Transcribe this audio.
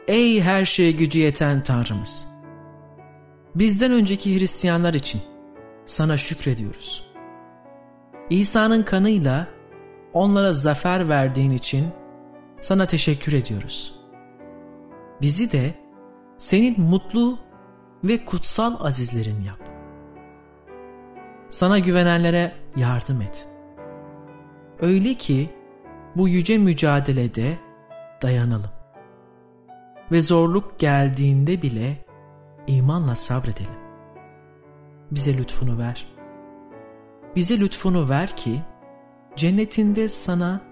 Ey her şeye gücü yeten Tanrımız! Bizden önceki Hristiyanlar için sana şükrediyoruz. İsa'nın kanıyla onlara zafer verdiğin için sana teşekkür ediyoruz. Bizi de senin mutlu ve kutsal azizlerin yap. Sana güvenenlere yardım et. Öyle ki bu yüce mücadelede dayanalım. Ve zorluk geldiğinde bile imanla sabredelim. Bize lütfunu ver. Bize lütfunu ver ki cennetinde sana